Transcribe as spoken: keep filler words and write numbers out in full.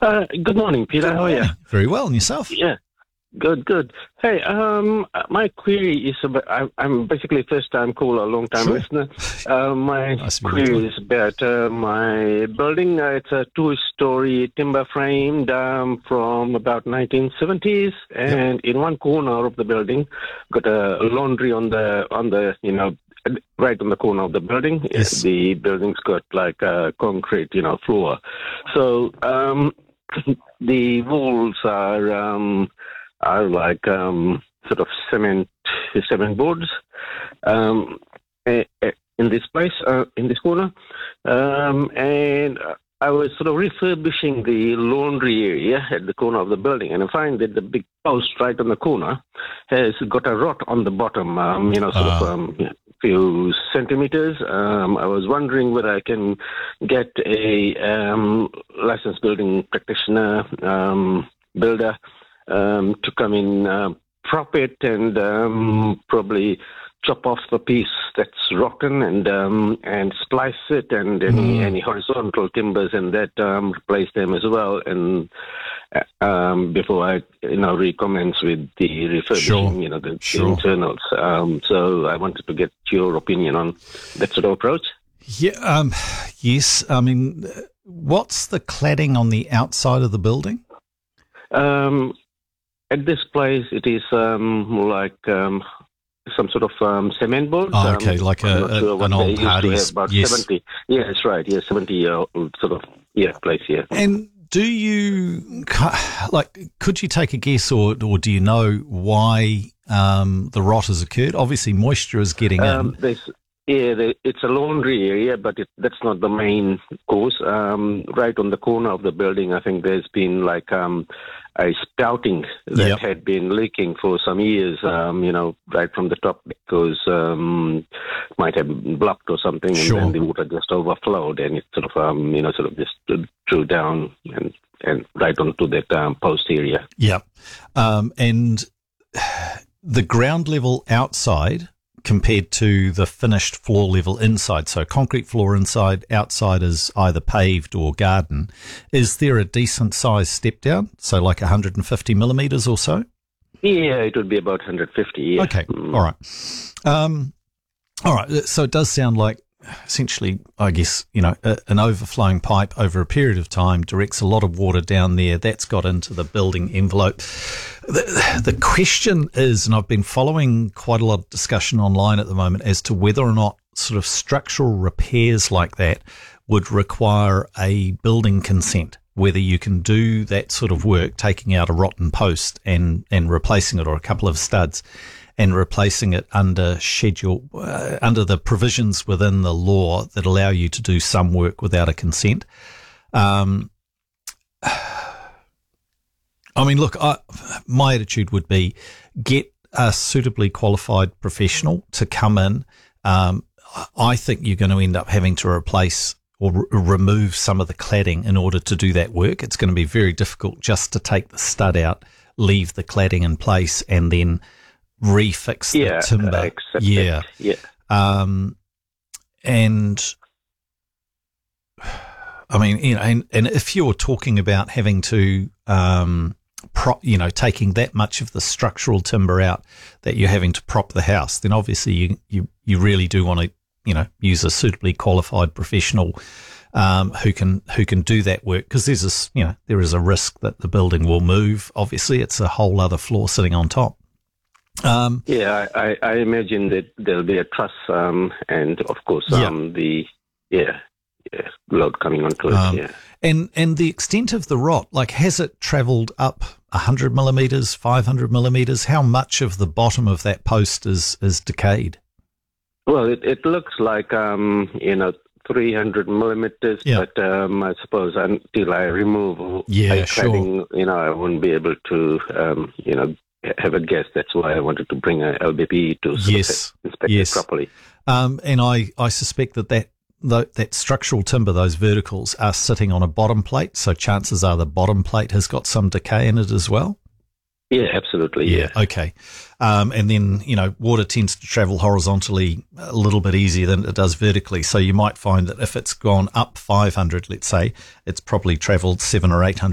Uh, good morning, Peter. Good How are you? morning. Very well, and yourself? Yeah, good, good. Hey, um, my query is about, I, I'm basically a first-time caller, long-time Sure. listener. Uh, my Nice to meet query you. is about uh, my building. Uh, it's a two-story timber framed um, from about nineteen seventies, and in one corner of the building, got a laundry on the on the you know. right on the corner of the building. Yes. The building's got like a concrete, you know, floor. So um, the walls are um, are like um, sort of cement cement boards um, eh, eh, in this place, uh, in this corner, um, and. I was sort of refurbishing the laundry area at the corner of the building, and I find that the big post right on the corner has got a rot on the bottom, um, you know, sort Ah. of um, few centimeters. Um, I was wondering whether I can get a um, licensed building practitioner, um, builder, um, to come in, uh, prop it, and um, probably chop off the piece that's rotten and um, and splice it, and any, Mm. any horizontal timbers and that um, replace them as well. And uh, um, before I you know recommence with the refurbishing, Sure. you know the, Sure. the internals. Um, so I wanted to get your opinion on that sort of approach. Yeah. Um, yes. I mean, what's the cladding on the outside of the building? Um, at this place, it is um, like. Um, some sort of um, cement boards. Oh, okay, um, like a- I'm not a- sure what an they old used to have, Hardy's, about yes. seventy. Yeah, that's right. Yeah, seventy-year-old sort of yeah place here. And do you, like, could you take a guess, or or do you know why um, the rot has occurred? Obviously, moisture is getting Um, in. there's, yeah, the, it's a laundry area, but it, that's not the main cause. Um, right on the corner of the building, I think there's been like um, a spouting that Yep. had been leaking for some years, um, you know, right from the top because um, might have been blocked or something, Sure. and then the water just overflowed, and it sort of, um, you know, sort of just drew down and, and right onto that um, post area. Yeah. Um, and the ground level outside compared to the finished floor level inside, so concrete floor inside, outside is either paved or garden, is there a decent size step down? So like one hundred fifty millimetres or so? Yeah, it would be about one hundred fifty. Yeah. Okay. Mm. All right. Um, all right. So it does sound like essentially, I guess, you know, a, an overflowing pipe over a period of time directs a lot of water down there. That's got into the building envelope. The, the question is, and I've been following quite a lot of discussion online at the moment as to whether or not sort of structural repairs like that would require a building consent, whether you can do that sort of work, taking out a rotten post and, and replacing it, or a couple of studs, and replacing it under schedule, uh, under the provisions within the law that allow you to do some work without a consent. Um, I mean, look, I, my attitude would be get a suitably qualified professional to come in. Um, I think you're going to end up having to replace or r- remove some of the cladding in order to do that work. It's going to be very difficult just to take the stud out, leave the cladding in place, and then refix the Yeah, timber. I accept yeah. it. Yeah. Um, and I mean, you know, and, and if you're talking about having to, um, prop, you know, taking that much of the structural timber out that you're having to prop the house, then obviously you, you, you really do want to, you know, use a suitably qualified professional, um, who can, who can do that work. Cause there's a, you know, there is a risk that the building will move. Obviously it's a whole other floor sitting on top. Um, Yeah, I, I, I imagine that there'll be a truss, um, and of course, Yeah. um, the yeah, yeah, load coming onto it. Um, yeah. And and the extent of the rot, like, has it travelled up one hundred millimetres, five hundred millimetres? How much of the bottom of that post is, is decayed? Well, it, it looks like um, you know, three hundred millimeters, Yeah. but um, I suppose until I remove Yeah, pipe sure. cladding, you know, I wouldn't be able to, um, you know, have a guess. That's why I wanted to bring a L B P to sort Yes, of inspect yes. it properly. Um, and I, I suspect that that, tho- that structural timber, those verticals, are sitting on a bottom plate, so chances are the bottom plate has got some decay in it as well. Yeah, absolutely. Yeah. Okay. Um, and then, you know, water tends to travel horizontally a little bit easier than it does vertically. So you might find that if it's gone up five hundred, let's say, it's probably travelled seven or eight hundred